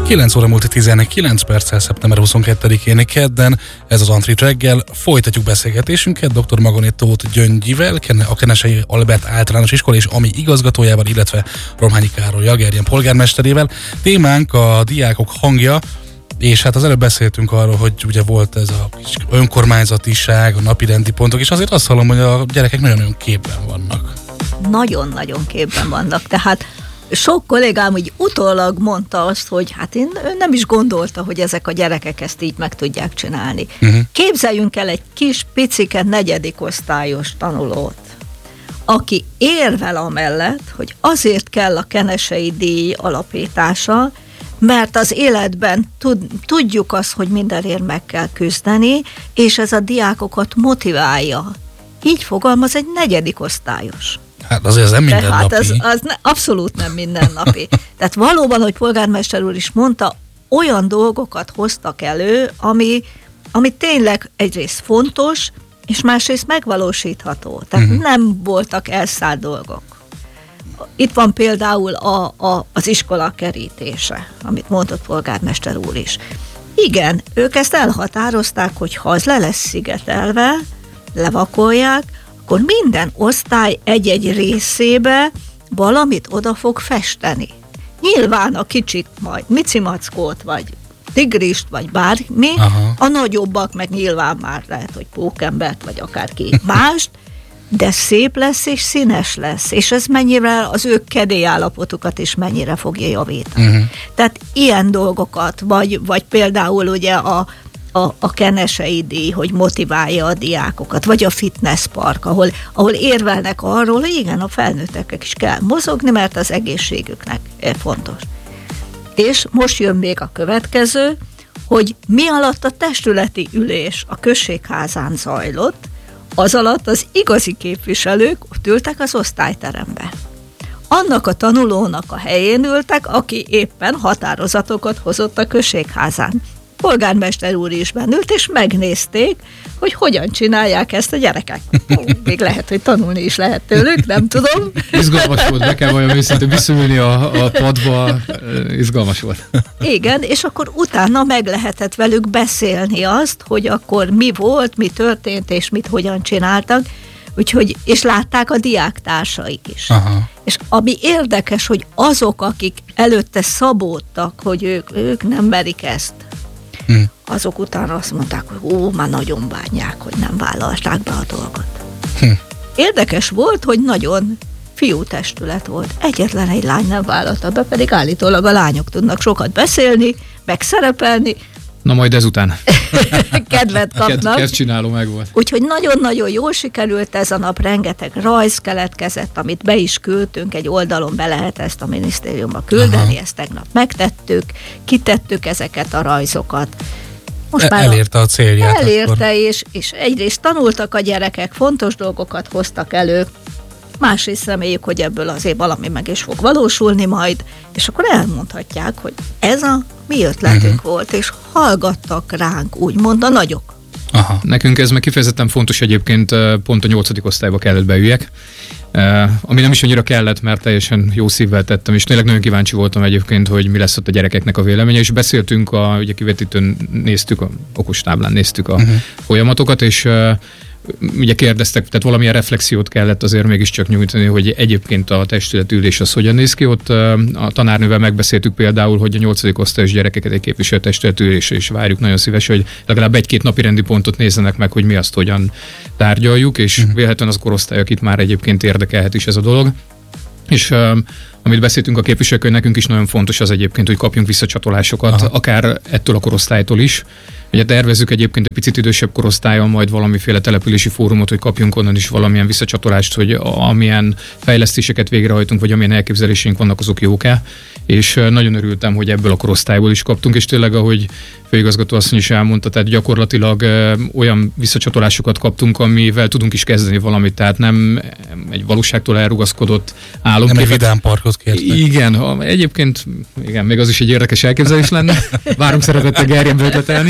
9 óra múlt 19 perccel szeptember 22-én kedden, ez az Antrit reggel. Folytatjuk beszélgetésünket dr. Magoni Tóth Gyöngyivel, a Kenesei Albert Általános Iskola és AMI igazgatójával, illetve Romhányi Károly Jagerjen polgármesterével. Témánk a diákok hangja, és hát az előbb beszéltünk arról, hogy ugye volt ez a kis önkormányzatiság, a napirendi pontok, és azért azt hallom, hogy a gyerekek nagyon-nagyon képben vannak. Nagyon-nagyon képben vannak, tehát sok kollégám úgy utólag mondta azt, hogy hát ő nem is gondolta, hogy ezek a gyerekek ezt így meg tudják csinálni. Képzeljünk el egy kis picike 4. osztályos tanulót, aki érvel amellett, hogy azért kell a kenesei díj alapítása, mert az életben tudjuk azt, hogy mindenért meg kell küzdeni, és ez a diákokat motiválja. Így fogalmaz egy 4. osztályos. Hát azért ez nem mindennapi. Az abszolút nem mindennapi. Tehát valóban, hogy polgármester úr is mondta, olyan dolgokat hoztak elő, ami tényleg egyrészt fontos, és másrészt megvalósítható. Tehát nem voltak elszállt dolgok. Itt van például az iskola kerítése, amit mondott polgármester úr is. Igen, ők ezt elhatározták, hogy ha az le lesz szigetelve, levakolják, akkor minden osztály egy-egy részébe valamit oda fog festeni. Nyilván a kicsik majd micimackót, vagy tigrist, vagy bármi, a nagyobbak meg nyilván már lehet, hogy pókembert, vagy akárki mást, de szép lesz és színes lesz, és ez mennyire az ő kedélyállapotukat is mennyire fogja javítani. Tehát ilyen dolgokat, vagy például ugye a kenesei díj, hogy motiválja a diákokat, vagy a fitness park, ahol érvelnek arról, hogy igen, a felnőtteknek is kell mozogni, mert az egészségüknek fontos. És most jön még a következő, hogy mi alatt a testületi ülés a községházán zajlott, az alatt az igazi képviselők ott ültek az osztályteremben. Annak a tanulónak a helyén ültek, aki éppen határozatokat hozott a községházán. Polgármester úr is bennült, és megnézték, hogy hogyan csinálják ezt a gyerekek. Még lehet, hogy tanulni is lehet tőlük, nem tudom. Izgalmas volt, be kell vajon őszintén visszaülni a padba, izgalmas volt. Igen, és akkor utána meg lehetett velük beszélni azt, hogy akkor mi volt, mi történt, és mit hogyan csináltak, úgyhogy, és látták a diáktársaik is. És ami érdekes, hogy azok, akik előtte szabódtak, hogy ők nem merik ezt, azok utána azt mondták, hogy már nagyon bánják, hogy nem vállalták be a dolgot. Érdekes volt, hogy nagyon fiú testület volt. Egyetlen egy lány nem vállalta be, pedig állítólag a lányok tudnak sokat beszélni, meg szerepelni. Na majd ezután. Kedvet kapnak. Kedvcsináló meg volt. Úgyhogy nagyon-nagyon jól sikerült ez a nap, rengeteg rajz keletkezett, amit be is küldtünk, egy oldalon be lehet ezt a minisztériumba küldeni, ezt tegnap megtettük, kitettük ezeket a rajzokat. Most már elérte a célját. Elérte, és egyrészt tanultak a gyerekek, fontos dolgokat hoztak elő, másrészt reméljük, hogy ebből azért valami meg is fog valósulni majd, és akkor elmondhatják, hogy ez a mi ötletünk volt, és hallgattak ránk, úgymond a nagyok. Nekünk ez meg kifejezetten fontos egyébként, pont a 8. osztályba kellett beüljek, ami nem is annyira kellett, mert teljesen jó szívvel tettem, és tényleg nagyon kíváncsi voltam egyébként, hogy mi lesz ott a gyerekeknek a véleménye, és beszéltünk, ugye kivetítőn néztük, a okostáblán néztük a folyamatokat, és ugye kérdeztek, tehát valamilyen reflexiót kellett azért mégiscsak nyújtani, hogy egyébként a testületülés az hogyan néz ki. Ott a tanárnővel megbeszéltük például, hogy a 8. osztályos gyerekeket egy képviselő testületülésre is várjuk nagyon szívesen, hogy legalább 1-2 napi rendi pontot nézzenek meg, hogy mi azt hogyan tárgyaljuk, és véletlenül az korosztályok itt már egyébként érdekelhet is ez a dolog. És amit beszéltünk a képviselők, hogy nekünk is nagyon fontos az egyébként, hogy kapjunk visszacsatolásokat, akár ettől a korosztálytól is. Ugye tervezzük egyébként egy picit idősebb korosztályon majd valamiféle települési fórumot, hogy kapjunk onnan is valamilyen visszacsatolást, hogy amilyen fejlesztéseket végrehajtunk, vagy amilyen elképzeléseink vannak, azok jók-e. És nagyon örültem, hogy ebből a korosztályból is kaptunk, és tényleg, ahogy főigazgató asszony is elmondta, tehát gyakorlatilag olyan visszacsatolásokat kaptunk, amivel tudunk is kezdeni valamit, tehát nem egy valóságtól elrugaszkodott álom. Nem egy vidám parkot kértek. Igen, egyébként igen, még az is egy érdekes elképzelés lenne. Várunk szeretettel Gerjenbe ötletelni.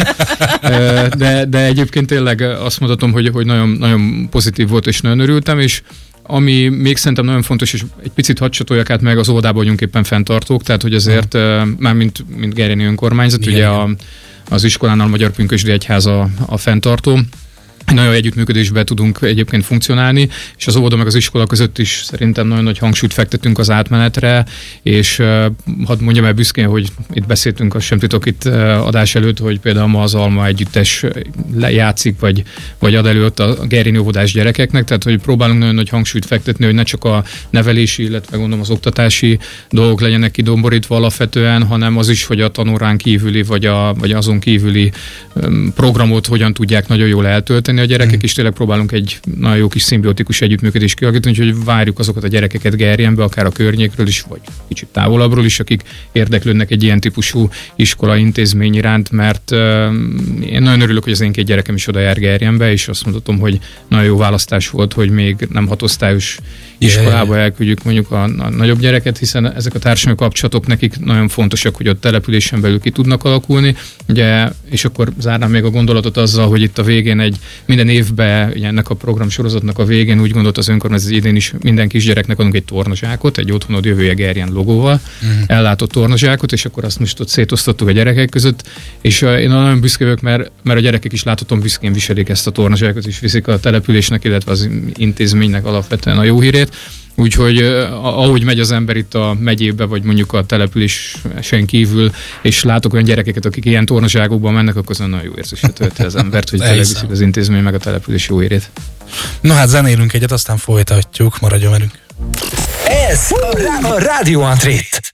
De egyébként tényleg azt mondhatom, hogy nagyon, nagyon pozitív volt, és nagyon örültem, és ami még szerintem nagyon fontos, és egy picit hadd csatoljak át meg, az óvodában vagyunk éppen fenntartók, tehát hogy azért már mint Gerjeni önkormányzat, ugye az iskolánál a Magyar Pünkösdi Egyház a fenntartó. Nagyon együttműködésben tudunk egyébként funkcionálni, és az óvoda meg az iskola között is szerintem nagyon nagy hangsúlyt fektetünk az átmenetre, és hadd mondjam el büszkén, hogy itt beszéltünk, azt sem titok itt adás előtt, hogy például ma az Alma együttes játszik, vagy ad előtt a Gerjeni óvodás gyerekeknek, tehát hogy próbálunk nagyon nagy hangsúlyt fektetni, hogy ne csak a nevelési, illetve gondolom az oktatási dolgok legyenek kidomborítva alapvetően, hanem az is, hogy a tanórán kívüli, vagy azon kívüli programot hogyan tudják nagyon jól eltölteni a gyerekek, és tényleg próbálunk egy nagyon jó kis szimbiotikus együttműködést kialakítani, úgyhogy várjuk azokat a gyerekeket Gerjenbe, akár a környékről is, vagy kicsit távolabbról is, akik érdeklődnek egy ilyen típusú iskola intézmény iránt, mert én nagyon örülök, hogy az én 2 gyerekem is oda jár Gerjenbe, és azt mondhatom, hogy nagyon jó választás volt, hogy még nem 6 osztályos iskolába elküldjük mondjuk a nagyobb gyereket, hiszen ezek a társadalmi kapcsolatok nekik nagyon fontosak, hogy ott településen belül ki tudnak alakulni. Ugye, és akkor zárnám még a gondolatot azzal, hogy itt a végén minden évben ugye ennek a programsorozatnak a végén úgy gondolt az önkormányzat, hogy idén is minden kisgyereknek adunk egy tornazsákot, egy Otthonod Jövője Gerjen logóval, ellátott tornazsákot, és akkor azt most ott szétosztottuk a gyerekek között, és én nagyon büszke vagyok, mert a gyerekek is láthatom büszkén viselik ezt a tornazsákot, és viszik a településnek, illetve az intézménynek alapvetően a jó hírét. Úgyhogy ahogy megy az ember itt a megyébe, vagy mondjuk a településen kívül, és látok olyan gyerekeket, akik ilyen tornazságokban mennek, akkor az nagyon jó érzésre tölti az embert, hogy tényleg viszik az intézmény meg a település jó érét. Na hát zenélünk egyet, aztán folytatjuk, maradjon velünk. Ez a Rádió Antrét.